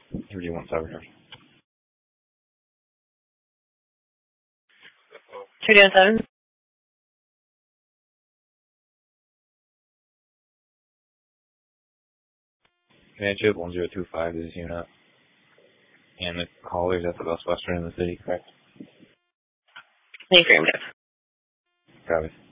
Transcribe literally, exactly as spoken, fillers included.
Or do you want cyber charge? two nine seven. Command ship one zero two five is unit. And the caller's at the Best Western in the city, correct? Affirmative. Travis.